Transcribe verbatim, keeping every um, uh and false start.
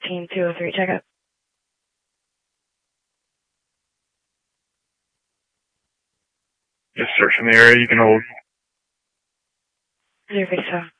fifteen two oh three, check up. Just searching the area, you can hold. Zero face